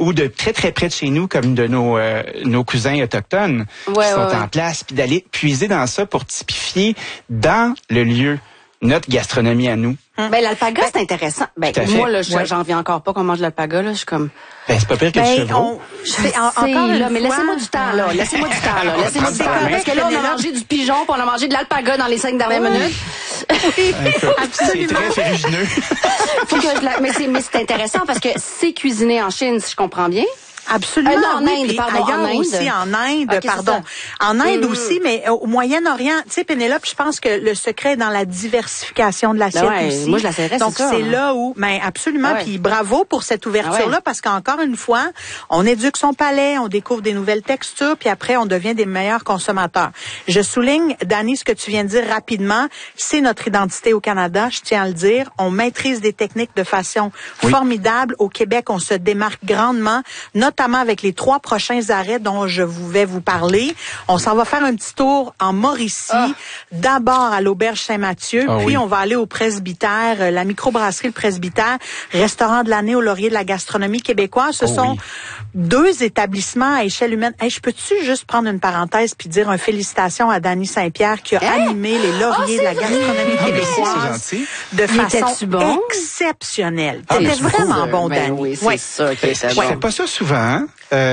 ou de très, très près de chez nous, comme de nos cousins autochtones qui sont en place, puis d'aller puiser dans ça pour typifier dans le lieu notre gastronomie à nous. Ben, l'alpaga, c'est intéressant. Ben, moi, là, j'en reviens encore pas qu'on mange de l'alpaga, là. Je suis comme... Ben, c'est pas pire que du chevreau. Encore là, mais laissez-moi du temps, là. Laissez-moi du temps. Parce que là, on a mangé du pigeon, puis on a mangé de l'alpaga dans les 5 dernières minutes. C'est très ferrugineux. Mais c'est intéressant parce que c'est cuisiné en Chine, si je comprends bien. Absolument. En Inde, pardon. Ailleurs aussi, en Inde, pardon. En Inde aussi, mais au Moyen-Orient, tu sais, Pénélope, je pense que le secret est dans la diversification de l'assiette aussi. Moi, je la serrais, donc, c'est là où, absolument. Puis bravo pour cette ouverture-là, parce qu'encore une fois, on éduque son palais, on découvre des nouvelles textures, puis après, on devient des meilleurs consommateurs. Je souligne, Dani, ce que tu viens de dire rapidement, c'est notre identité au Canada, je tiens à le dire. On maîtrise des techniques de façon formidable. Au Québec, on se démarque grandement, notamment avec les 3 prochains arrêts dont je vais vous parler. On s'en va faire un petit tour en Mauricie, d'abord à l'Auberge Saint-Mathieu, puis on va aller au Presbytère, la microbrasserie Le Presbytère, restaurant de l'année au laurier de la gastronomie québécoise. Ce sont 2 établissements à échelle humaine. Hey, je peux-tu juste prendre une parenthèse puis dire une félicitation à Dany Saint-Pierre qui a animé les lauriers de la gastronomie québécoise de façon exceptionnelle. C'était vraiment bon, Dany. Oui, c'est ça qui était bon. Je fais pas ça souvent, hein?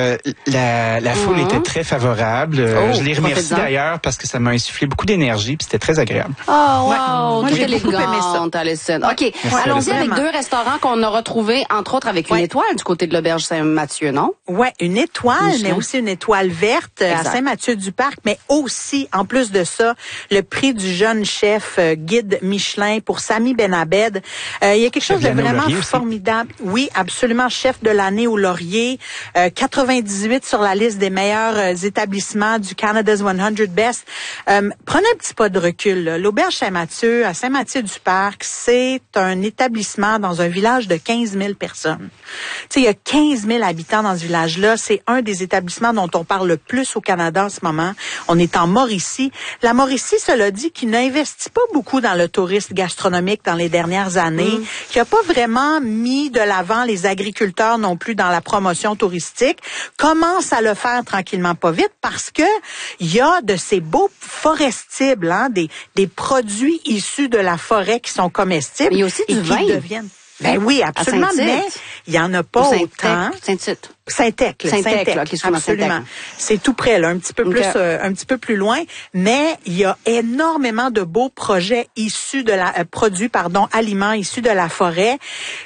La foule était très favorable. Je les remercie d'ailleurs parce que ça m'a insufflé beaucoup d'énergie puis c'était très agréable. Moi, j'ai élégante, Alison. OK, allons-y avec 2 restaurants qu'on a retrouvés, entre autres avec une étoile du côté de l'Auberge Saint-Mathieu, non? Ouais, une étoile, mais aussi une étoile verte à Saint-Mathieu-du-Parc, mais aussi, en plus de ça, le prix du jeune chef guide Michelin pour Sami Benabed. Il y a quelque chose de vraiment formidable. Oui, absolument, chef de l'année au Laurier. 98 sur la liste des meilleurs établissements du Canada's 100 Best. Prenez un petit pas de recul. L'Auberge Saint-Mathieu, à Saint-Mathieu-du-Parc, c'est un établissement dans un village de 15 000 personnes. Tu sais, il y a 15 000 habitants dans ce village-là. C'est un des établissements dont on parle le plus au Canada en ce moment. On est en Mauricie. La Mauricie, cela dit, qui n'investit pas beaucoup dans le tourisme gastronomique dans les dernières années, qui a pas vraiment mis de l'avant les agriculteurs non plus dans la promotion touristique, commence à le faire tranquillement pas vite parce que il y a de ces beaux forestibles, des produits issus de la forêt qui sont comestibles. Mais il y a aussi du vin. Ben oui, absolument, mais il y en a pas autant. Saint-Tech, absolument. C'est tout près, là, un petit peu plus loin, mais il y a énormément de beaux projets issus de aliments issus de la forêt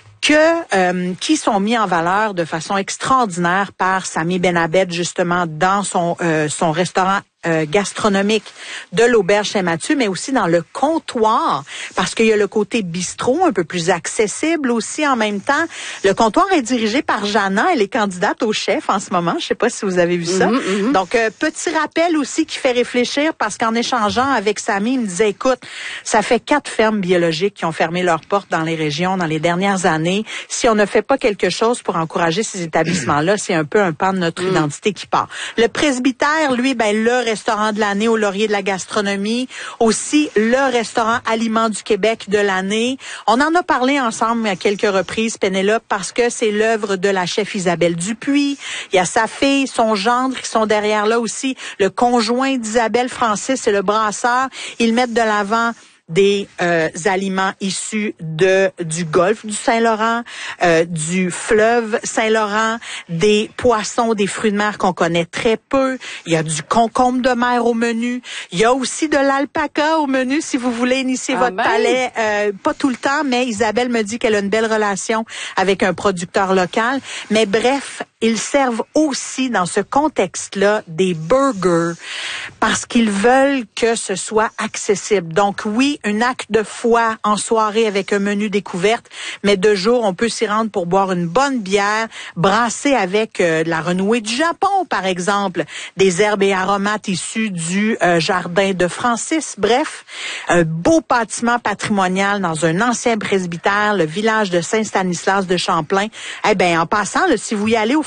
qui sont mis en valeur de façon extraordinaire par Sami Benabed, justement, dans son restaurant gastronomique de l'Auberge Saint-Mathieu, mais aussi dans le comptoir, parce qu'il y a le côté bistrot, un peu plus accessible aussi en même temps. Le comptoir est dirigé par Jana, elle est candidate au chef en ce moment, je sais pas si vous avez vu ça. Donc, petit rappel aussi qui fait réfléchir, parce qu'en échangeant avec Sami, il me disait, écoute, ça fait 4 fermes biologiques qui ont fermé leurs portes dans les régions dans les dernières années. Si on ne fait pas quelque chose pour encourager ces établissements-là, c'est un peu un pan de notre identité qui part. Le Presbytère, lui, le restaurant de l'année au laurier de la gastronomie, aussi le restaurant Aliments du Québec de l'année. On en a parlé ensemble à quelques reprises, Pénélope, parce que c'est l'œuvre de la chef Isabelle Dupuis. Il y a sa fille, son gendre qui sont derrière là aussi. Le conjoint d'Isabelle, Francis, et le brasseur. Ils mettent de l'avant des aliments issus du golfe du Saint-Laurent, du fleuve Saint-Laurent, des poissons, des fruits de mer qu'on connaît très peu. Il y a du concombre de mer au menu. Il y a aussi de l'alpaca au menu si vous voulez initier votre palais. Pas tout le temps, mais Isabelle me dit qu'elle a une belle relation avec un producteur local. Mais bref, ils servent aussi dans ce contexte-là des burgers parce qu'ils veulent que ce soit accessible. Donc oui, un acte de foi en soirée avec un menu découverte, mais de jour, on peut s'y rendre pour boire une bonne bière, brasser avec de la renouée du Japon, par exemple, des herbes et aromates issus du jardin de Francis. Bref, un beau bâtiment patrimonial dans un ancien presbytère, le village de Saint-Stanislas de Champlain. Eh bien, en passant, là, si vous y allez au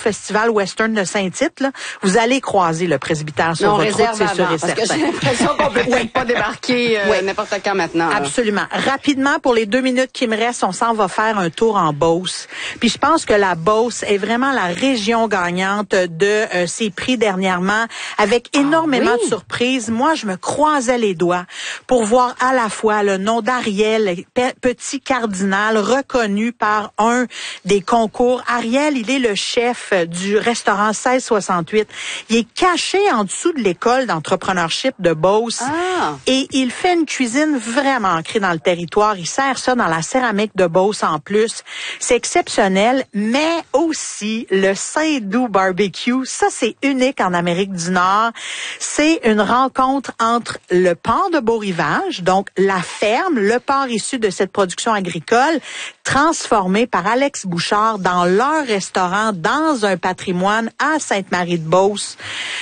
Festival Western de Saint-Tite, là, vous allez croiser le presbytère sur votre route, c'est sûr et certain. Parce que j'ai l'impression qu'on peut peut-être pas débarquer n'importe quand maintenant. Absolument. Rapidement, pour les 2 minutes qui me restent, on s'en va faire un tour en Beauce. Puis je pense que la Beauce est vraiment la région gagnante de ces prix dernièrement, avec énormément de surprises. Moi, je me croisais les doigts pour voir à la fois le nom d'Ariel, petit cardinal, reconnu par un des concours. Ariel, il est le chef du restaurant 1668. Il est caché en dessous de l'école d'entrepreneurship de Beauce. Et il fait une cuisine vraiment ancrée dans le territoire. Il sert ça dans la céramique de Beauce en plus. C'est exceptionnel, mais aussi le Saint-Doux Barbecue. Ça, c'est unique en Amérique du Nord. C'est une rencontre entre le port de Beau-Rivage, donc la ferme, le port issu de cette production agricole, transformé par Alex Bouchard dans leur restaurant, dans un patrimoine à Sainte-Marie-de-Beauce.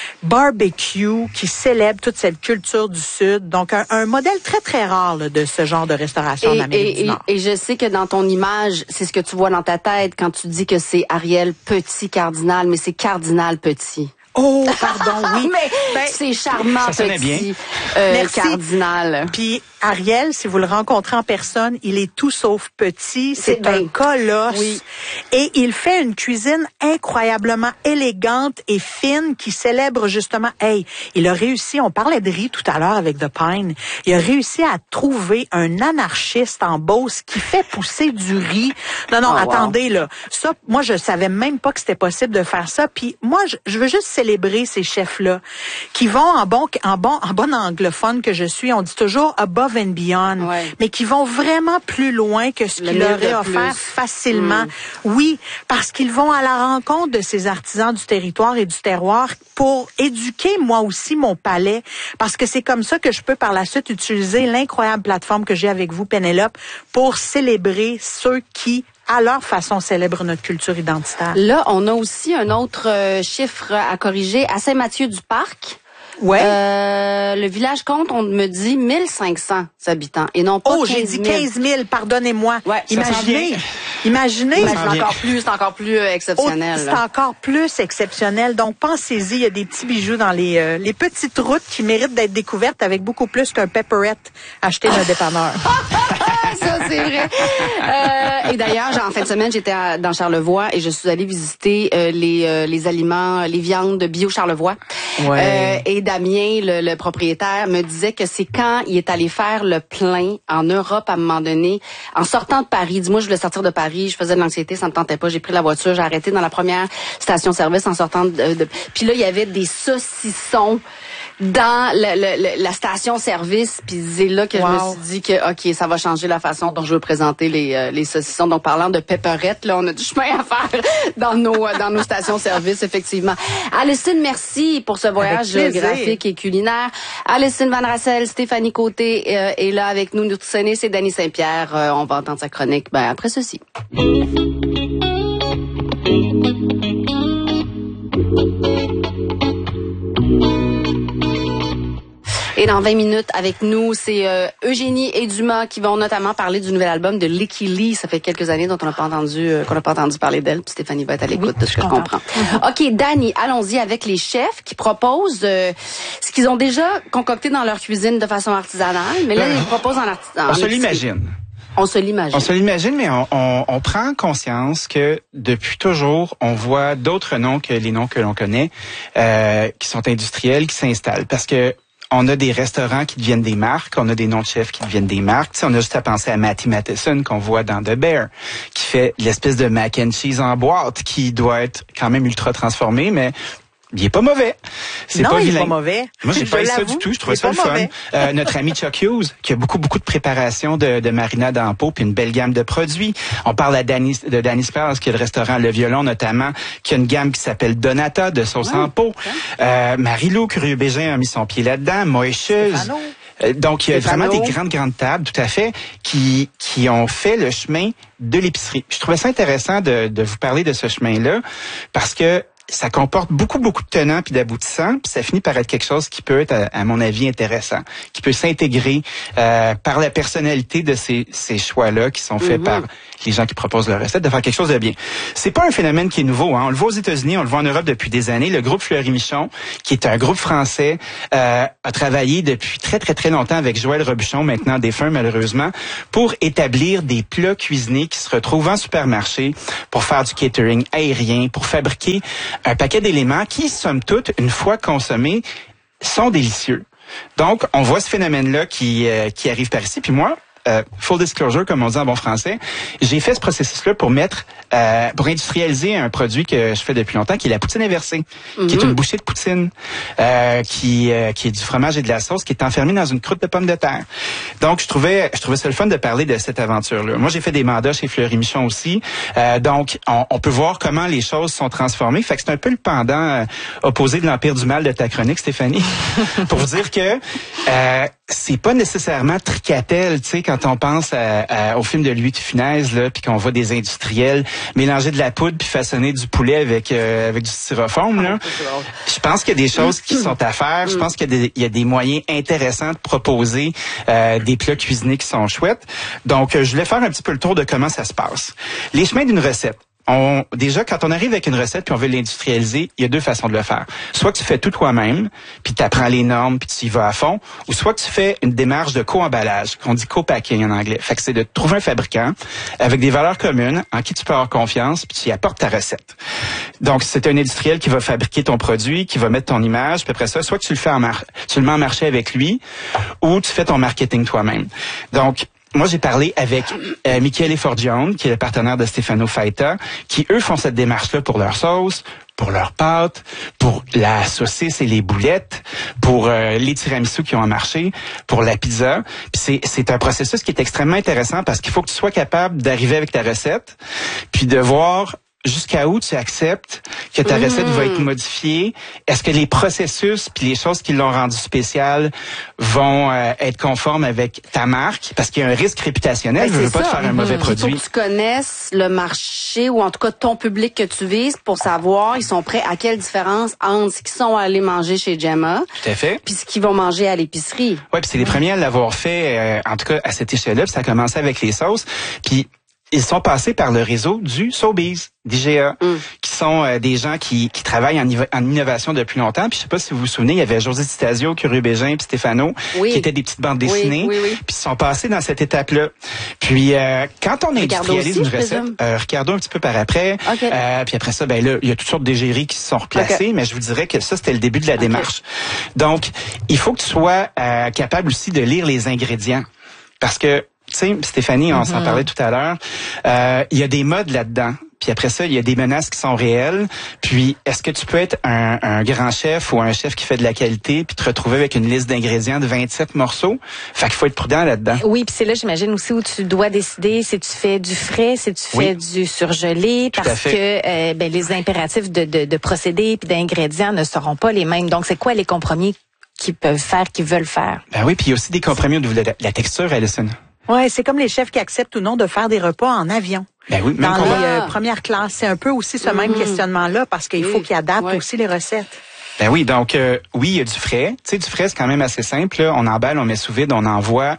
Barbecue qui célèbre toute cette culture du Sud. Donc, un modèle très, très rare là, de ce genre de restauration en Amérique du Nord. Et je sais que dans ton image, c'est ce que tu vois dans ta tête quand tu dis que c'est Ariel Petit Cardinal, mais c'est Cardinal Petit. Oh, pardon, oui. Mais c'est charmant, petit cardinal. Puis Ariel, si vous le rencontrez en personne, il est tout sauf petit. C'est un colosse. Oui. Et il fait une cuisine incroyablement élégante et fine qui célèbre justement, il a réussi, on parlait de riz tout à l'heure avec The Pine, il a réussi à trouver un anarchiste en Beauce qui fait pousser du riz. Non, attendez, là. Ça, moi, je savais même pas que c'était possible de faire ça. Puis moi, je veux juste célébrer ces chefs-là qui vont en bon anglophone que je suis, on dit toujours above and beyond, mais qui vont vraiment plus loin que ce qu'il leur est offert facilement. Oui, parce qu'ils vont à la rencontre de ces artisans du territoire et du terroir pour éduquer moi aussi mon palais, parce que c'est comme ça que je peux par la suite utiliser l'incroyable plateforme que j'ai avec vous, Pénélope, pour célébrer ceux qui à leur façon, célèbre notre culture identitaire. Là, on a aussi un autre chiffre à corriger. À Saint-Mathieu-du-Parc, le village compte, on me dit, 1500 habitants et non pas 15 000. J'ai dit 15 000, pardonnez-moi. Imaginez. C'est encore plus exceptionnel. C'est encore plus exceptionnel. Donc, pensez-y, il y a des petits bijoux dans les petites routes qui méritent d'être découvertes avec beaucoup plus qu'un pepperette acheté d'un dépanneur. Ça, c'est vrai. Et d'ailleurs, en fin de semaine, j'étais dans Charlevoix et je suis allée visiter les aliments, les viandes bio Charlevoix. Et Damien, le propriétaire, me disait que c'est quand il est allé faire le plein en Europe à un moment donné, en sortant de Paris. Dis-moi, je voulais sortir de Paris, je faisais de l'anxiété, ça me tentait pas. J'ai pris la voiture, j'ai arrêté dans la première station-service en sortant de... Puis là, il y avait des saucissons dans la station-service, puis c'est là que je me suis dit que OK, ça va changer la façon dont je veux présenter les saucissons. Donc parlant de pepperettes, là, on a du chemin à faire dans nos stations-service, effectivement. Alison, merci pour ce voyage géographique et culinaire. Alison Van Rassel, Stéphanie Côté est là avec nous. Notre sonné, c'est Dany Saint-Pierre. On va entendre sa chronique après ceci. Et dans 20 minutes avec nous, c'est Eugénie et Dumas qui vont notamment parler du nouvel album de Licky Lee. Ça fait quelques années dont on n'a pas entendu parler d'elle. Puis Stéphanie va être à l'écoute de ce que je comprends. OK, Dany, allons-y avec les chefs qui proposent ce qu'ils ont déjà concocté dans leur cuisine de façon artisanale, mais là ils proposent en artisanal. On se l'imagine. On se l'imagine, mais on prend conscience que depuis toujours, on voit d'autres noms que les noms que l'on connaît, qui sont industriels, qui s'installent. Parce que on a des restaurants qui deviennent des marques, on a des noms de chefs qui deviennent des marques. T'sais, on a juste à penser à Matty Matheson qu'on voit dans The Bear, qui fait l'espèce de mac and cheese en boîte, qui doit être quand même ultra transformé, mais il est pas mauvais. Il est pas mauvais. Moi, j'ai pas eu ça du tout. Je trouvais ça le fun. Notre ami Chuck Hughes, qui a beaucoup de préparation de marinade en pot, puis une belle gamme de produits. On parle de Danny Spells, qui est le restaurant Le Violon, notamment, qui a une gamme qui s'appelle Donata, de sauce en pot. Marie-Lou Curieux-Bégin a mis son pied là-dedans. Moïcheuse. Donc, il y a vraiment des grandes tables, tout à fait, qui ont fait le chemin de l'épicerie. Je trouvais ça intéressant de vous parler de ce chemin-là, parce que ça comporte beaucoup de tenants puis d'aboutissants, puis ça finit par être quelque chose qui peut être, à mon avis, intéressant, qui peut s'intégrer par la personnalité de ces choix-là qui sont faits par les gens qui proposent la recette, de faire quelque chose de bien. C'est pas un phénomène qui est nouveau, hein. On le voit aux États-Unis, on le voit en Europe depuis des années. Le groupe Fleury-Michon, qui est un groupe français, a travaillé depuis très, très, très longtemps avec Joël Robuchon, maintenant défunt malheureusement, pour établir des plats cuisinés qui se retrouvent en supermarché, pour faire du catering aérien, pour fabriquer un paquet d'éléments qui, somme toute, une fois consommés, sont délicieux. Donc, on voit ce phénomène-là qui arrive par ici. Puis moi, full disclosure, comme on dit en bon français, j'ai fait ce processus-là pour pour industrialiser un produit que je fais depuis longtemps, qui est la poutine inversée, qui est une bouchée de poutine, qui est du fromage et de la sauce, qui est enfermée dans une croûte de pommes de terre. Donc, je trouvais ça le fun de parler de cette aventure-là. Moi, j'ai fait des mandats chez Fleury-Michon aussi. Donc, on peut voir comment les choses sont transformées. Fait que c'est un peu le pendant opposé de l'Empire du Mal de ta chronique, Stéphanie, pour vous dire que c'est pas nécessairement tricatel, tu sais, quand on pense au film de Louis de Funès, là, puis qu'on voit des industriels mélanger de la poudre puis façonner du poulet avec du styrofoam, là. Je pense qu'il y a des choses qui sont à faire. Je pense qu'il y a des moyens intéressants de proposer des plats cuisinés qui sont chouettes. Donc, je voulais faire un petit peu le tour de comment ça se passe. Les chemins d'une recette. Déjà, quand on arrive avec une recette puis on veut l'industrialiser, il y a deux façons de le faire. Soit que tu fais tout toi-même, puis tu apprends les normes, puis tu y vas à fond, ou soit que tu fais une démarche de co-emballage, qu'on dit co-packing en anglais. Fait que c'est de trouver un fabricant avec des valeurs communes, en qui tu peux avoir confiance, puis tu y apportes ta recette. Donc, c'est un industriel qui va fabriquer ton produit, qui va mettre ton image, puis après ça, soit que tu le mets en marché avec lui, ou tu fais ton marketing toi-même. Donc, moi, j'ai parlé avec Michele Forgione, qui est le partenaire de Stefano Faita, qui, eux, font cette démarche-là pour leur sauce, pour leurs pâtes, pour la saucisse et les boulettes, pour les tiramisu qui ont marché, pour la pizza. Puis c'est un processus qui est extrêmement intéressant parce qu'il faut que tu sois capable d'arriver avec ta recette, puis de voir jusqu'à où tu acceptes que ta recette va être modifiée. Est-ce que les processus puis les choses qui l'ont rendu spécial vont être conformes avec ta marque? Parce qu'il y a un risque réputationnel. Je veux pas te faire un mauvais produit. Il faut que tu connaisses le marché ou en tout cas ton public que tu vises pour savoir ils sont prêts à quelle différence entre ce qu'ils sont allés manger chez Gemma. Tout à fait. Puis ce qu'ils vont manger à l'épicerie. Oui, puis c'est les premiers à l'avoir fait, en tout cas à cette échelle-là. Puis ça a commencé avec les sauces. Puis ils sont passés par le réseau du Sobeys, d'IGA, qui sont des gens qui travaillent en innovation depuis longtemps. Puis je sais pas si vous vous souvenez, il y avait José Di Stasio, Curieux Bégin, puis Stéphano, qui étaient des petites bandes dessinées. Oui. Puis ils sont passés dans cette étape-là. Puis quand on industrialise une recette, Ricardo un petit peu par après, puis après ça, ben là, il y a toutes sortes d'égéries qui se sont replacées, mais je vous dirais que ça, c'était le début de la démarche. Donc, il faut que tu sois capable aussi de lire les ingrédients. Parce que tu sais, Stéphanie, on s'en parlait tout à l'heure, il y a des modes là-dedans. Puis après ça, il y a des menaces qui sont réelles. Puis, est-ce que tu peux être un grand chef ou un chef qui fait de la qualité puis te retrouver avec une liste d'ingrédients de 27 morceaux? Fait qu'il faut être prudent là-dedans. Oui, puis c'est là, j'imagine aussi, où tu dois décider si tu fais du frais, si tu fais du surgelé, parce que les impératifs de procédés puis d'ingrédients ne seront pas les mêmes. Donc, c'est quoi les compromis qu'ils veulent faire? Ben oui, puis il y a aussi des compromis au niveau de la texture, Alison. Ouais, c'est comme les chefs qui acceptent ou non de faire des repas en avion. Ben oui, dans les premières classes, c'est un peu aussi ce même questionnement-là parce qu'il faut qu'ils adaptent aussi les recettes. Ben oui, donc oui, il y a du frais. Tu sais, du frais, c'est quand même assez simple. Là. On emballe, on met sous vide, on envoie.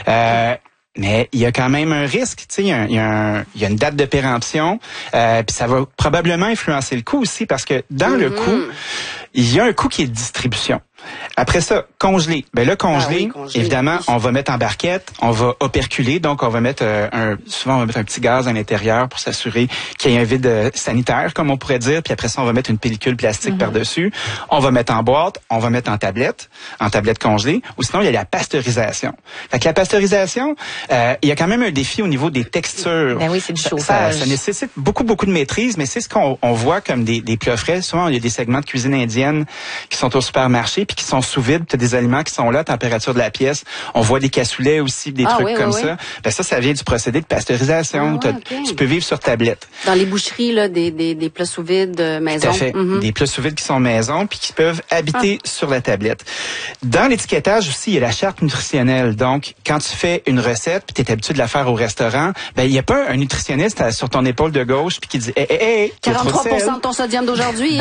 Mais il y a quand même un risque, tu sais, il y a une date de péremption, puis ça va probablement influencer le coût aussi parce que dans le coût, il y a un coût qui est de distribution. Après ça, congelé. Ben là, congelé, évidemment, on va mettre en barquette, on va operculer, donc on va mettre souvent on va mettre un petit gaz à l'intérieur pour s'assurer qu'il y ait un vide sanitaire, comme on pourrait dire, puis après ça, on va mettre une pellicule plastique par-dessus. On va mettre en boîte, on va mettre en tablette congelée, ou sinon il y a la pasteurisation. Fait que la pasteurisation, il y a quand même un défi au niveau des textures. Ben oui, c'est du chauffage. Ça nécessite beaucoup de maîtrise, mais c'est ce qu'on voit comme des plats frais. Souvent, il y a des segments de cuisine indienne qui sont au supermarché, puis qui sont sous vide. Tu as des aliments qui sont là à température de la pièce. On voit des cassoulets aussi, des trucs comme ça. Ben ça vient du procédé de pasteurisation. Tu peux vivre sur tablette. Dans les boucheries, là, des plats sous vide maison. Tout à fait. Des plats sous vide qui sont maison puis qui peuvent habiter sur la tablette. Dans l'étiquetage aussi, il y a la charte nutritionnelle. Donc, quand tu fais une recette puis tu es habitué de la faire au restaurant, ben il y a pas un nutritionniste sur ton épaule de gauche puis qui dit 43% de ton sodium d'aujourd'hui.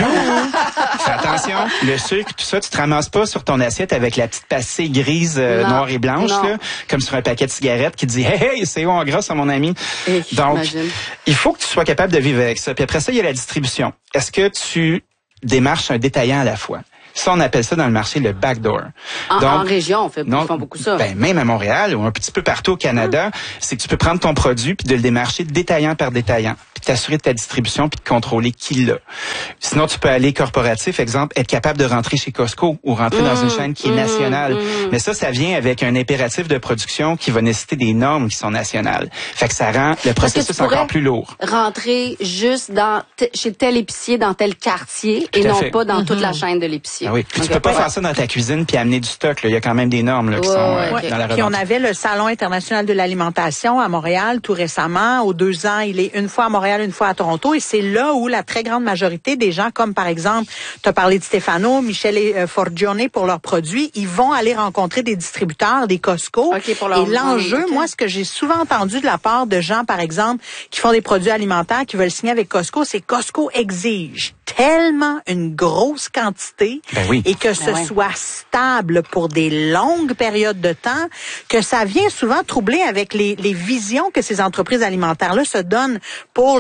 Fais attention, le sucre, tout ça, tu te ramasses pas sur ton assiette avec la petite pastille grise noire et blanche là, comme sur un paquet de cigarettes qui dit c'est haut en gras, ça mon ami. Donc, il faut que tu sois capable de vivre avec ça. Puis après ça, il y a la distribution. Est-ce que tu démarches un détaillant à la fois? Ça, on appelle ça dans le marché le backdoor. En région, ils font beaucoup ça. Ben, même à Montréal ou un petit peu partout au Canada, c'est que tu peux prendre ton produit puis de le démarcher détaillant par détaillant, puis t'assurer de ta distribution puis de contrôler qui l'a. Sinon, tu peux aller corporatif, exemple, être capable de rentrer chez Costco ou rentrer dans une chaîne qui est nationale. Mais ça vient avec un impératif de production qui va nécessiter des normes qui sont nationales. Fait que ça rend le processus encore plus lourd. Rentrer juste chez tel épicier dans tel quartier et non pas dans toute la chaîne de l'épicier. Ah oui. Puis tu peux pas faire ça dans ta cuisine puis amener du stock. Là. Il y a quand même des normes là, qui sont dans la revente. Puis on avait le Salon international de l'alimentation à Montréal tout récemment. Aux 2 ans, il est une fois à Montréal, une fois à Toronto. Et c'est là où la très grande majorité des gens, comme par exemple, tu as parlé de Stefano, Michel et Forgione pour leurs produits, ils vont aller rencontrer des distributeurs, des Costco. Et l'enjeu, moi, ce que j'ai souvent entendu de la part de gens, par exemple, qui font des produits alimentaires, qui veulent signer avec Costco, c'est Costco exige tellement une grosse quantité et que ce soit stable pour des longues périodes de temps que ça vient souvent troubler avec les visions que ces entreprises alimentaires-là se donnent pour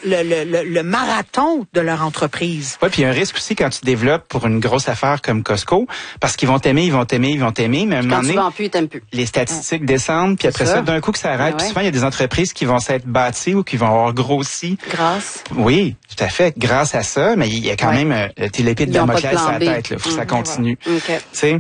le marathon de leur entreprise. Oui, puis il y a un risque aussi quand tu développes pour une grosse affaire comme Costco, parce qu'ils vont t'aimer, mais à un moment donné, ils t'aiment plus. Les statistiques descendent, puis après ça, d'un coup que ça arrête. Puis souvent, il y a des entreprises qui vont s'être bâties ou qui vont avoir grossi. Grâce. Oui, tout à fait, grâce à ça, mais il y a quand même l'épée de Damoclès sur la tête, là. Faut que ça continue. Tu sais.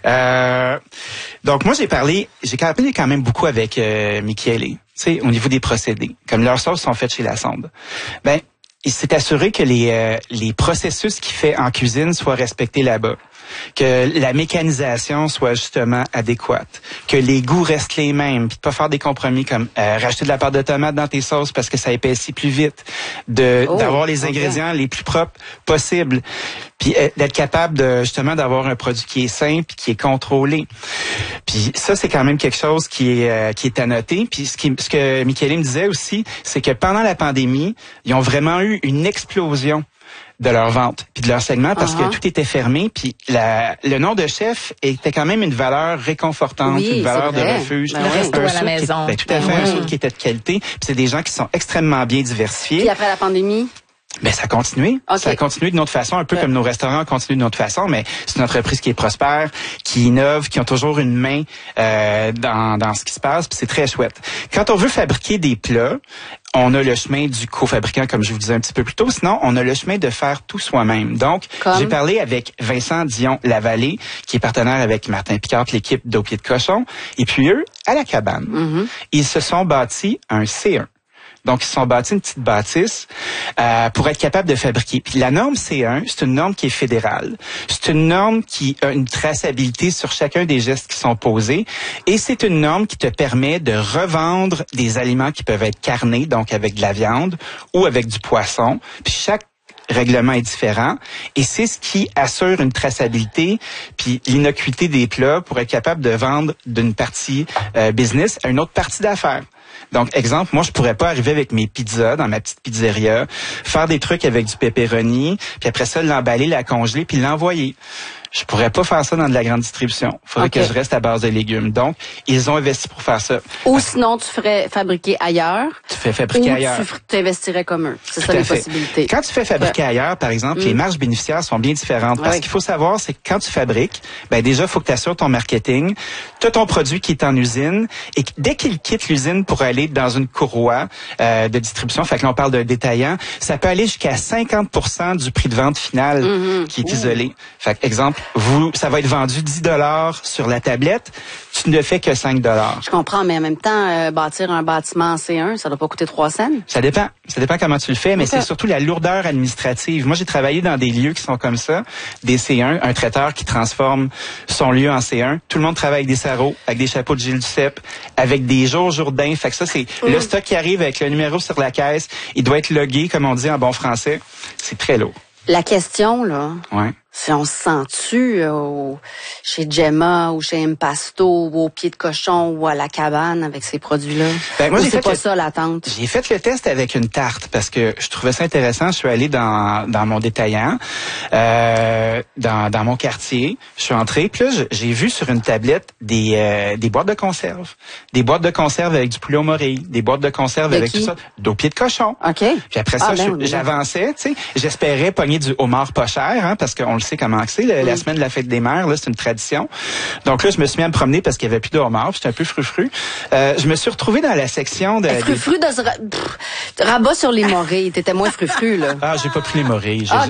Donc moi j'ai parlé quand même beaucoup avec Michele, tu sais, au niveau des procédés, comme leurs sauces sont faites chez La Sonde. Ben, il s'est assuré que les processus qu'il fait en cuisine soient respectés là-bas, que la mécanisation soit justement adéquate, que les goûts restent les mêmes, puis de pas faire des compromis comme rajouter de la pâte de tomate dans tes sauces parce que ça épaissit plus vite, d'avoir les ingrédients les plus propres possibles, puis d'être capable justement d'avoir un produit qui est sain puis qui est contrôlé. Puis ça c'est quand même quelque chose qui est à noter. Puis ce que Michele me disait aussi, c'est que pendant la pandémie, ils ont vraiment eu une explosion de leur vente puis de leur segment parce que tout était fermé puis le nom de chef était quand même une valeur réconfortante, une valeur de refuge. Le resto à la maison. Tout à fait, un soude qui était de qualité. Puis c'est des gens qui sont extrêmement bien diversifiés. Puis après la pandémie? Ben ça a continué. Ça a continué d'une autre façon, un peu comme nos restaurants continuent d'une autre façon, mais c'est une entreprise qui est prospère, qui innove, qui ont toujours une main dans ce qui se passe, puis c'est très chouette. Quand on veut fabriquer des plats, on a le chemin du cofabricant, comme je vous disais un petit peu plus tôt. Sinon, on a le chemin de faire tout soi-même. Donc, j'ai parlé avec Vincent Dion-Lavallée, qui est partenaire avec Martin Picard, l'équipe d'Au Pied de Cochon. Et puis eux, à la cabane, ils se sont bâtis un C1. Donc, ils se sont bâtis une petite bâtisse pour être capable de fabriquer. Puis la norme C1, c'est une norme qui est fédérale. C'est une norme qui a une traçabilité sur chacun des gestes qui sont posés. Et c'est une norme qui te permet de revendre des aliments qui peuvent être carnés, donc avec de la viande ou avec du poisson. Puis chaque règlement est différent et c'est ce qui assure une traçabilité puis l'innocuité des plats pour être capable de vendre d'une partie business à une autre partie d'affaires. Donc, exemple, moi, je pourrais pas arriver avec mes pizzas dans ma petite pizzeria, faire des trucs avec du pepperoni, puis après ça, l'emballer, la congeler, puis l'envoyer. Je pourrais pas faire ça dans de la grande distribution. Il faudrait que je reste à base de légumes. Donc, ils ont investi pour faire ça. Ou sinon, tu ferais fabriquer ailleurs. Tu fais fabriquer ailleurs. Ou tu investirais comme eux. C'est ça les possibilités. Quand tu fais fabriquer ailleurs, par exemple, les marges bénéficiaires sont bien différentes. Parce qu'il faut savoir, c'est que quand tu fabriques, ben déjà, il faut que tu assures ton marketing. Tu as ton produit qui est en usine. Et dès qu'il quitte l'usine pour pour aller dans une courroie de distribution. Fait que là, on parle d'un détaillant. Ça peut aller jusqu'à 50% du prix de vente final qui est isolé. Fait que, exemple, ça va être vendu 10$ sur la tablette. Tu ne fais que 5$. Je comprends, mais en même temps, bâtir un bâtiment en C1, ça doit pas coûter 3 cents? Ça dépend. Ça dépend comment tu le fais, mais c'est surtout la lourdeur administrative. Moi, j'ai travaillé dans des lieux qui sont comme ça, des C1, un traiteur qui transforme son lieu en C1. Tout le monde travaille avec des sarraux, avec des chapeaux de Gilles Duceppe, avec des jours-jourdains. Fait que ça, c'est le stock qui arrive avec le numéro sur la caisse. Il doit être logué, comme on dit en bon français. C'est très lourd. La question, là, ouais. Si on se sent-tu chez Gemma ou chez Impasto ou au pied de cochon ou à la cabane avec ces produits-là? Ben, moi, c'est pas ça l'attente? J'ai fait le test avec une tarte parce que je trouvais ça intéressant. Je suis allé dans mon détaillant, dans mon quartier. Je suis entré, puis là, j'ai vu sur une tablette des boîtes de conserve. Des boîtes de conserve avec du poulet au morille, des boîtes de conserve avec tout ça, d'au pied de cochon. OK. Puis après ça, j'avançais, tu sais. J'espérais pogner du homard pas cher, hein, parce qu'on le sait comment c'est. La semaine de la fête des mères, là, c'est une tradition. Donc là, je me suis mis à me promener parce qu'il y avait plus de homard. J'étais un peu frufru. Je me suis retrouvé dans la section de... Frufru de rabat sur les morilles. T'étais moins frufru, là. Ah, j'ai pas pris les morilles.